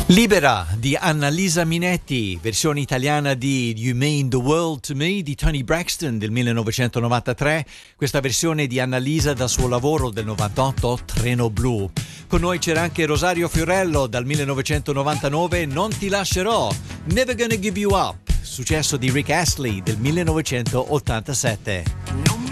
Libera di Annalisa Minetti, versione italiana di You Mean the World to Me di Toni Braxton del 1993, questa versione di Annalisa dal suo lavoro del 98, Treno Blu. Con noi c'era anche Rosario Fiorello dal 1999, Non ti lascerò, Never Gonna Give You Up, successo di Rick Astley del 1987.